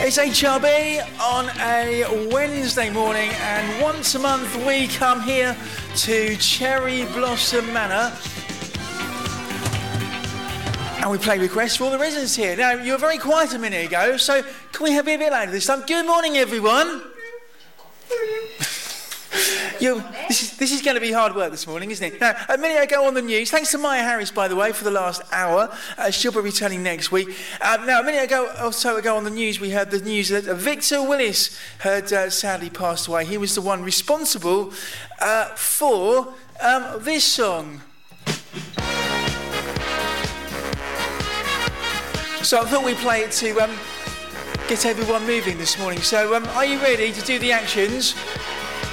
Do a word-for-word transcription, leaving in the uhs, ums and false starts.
It's H R B on a Wednesday morning, and once a month we come here to Cherry Blossom Manor and we play requests for all the residents here. Now, you were very quiet a minute ago, so can we have it a bit louder this time? Good morning, everyone. You, this is this is going to be hard work this morning, isn't it? Now, a minute ago on the news, thanks to Maya Harris, by the way, for the last hour. Uh, she'll be returning next week. Uh, now, a minute ago or so ago on the news, we heard the news that Victor Willis had uh, sadly passed away. He was the one responsible uh, for um, this song. So I thought we'd play it to um, get everyone moving this morning. So um, are you ready to do the actions?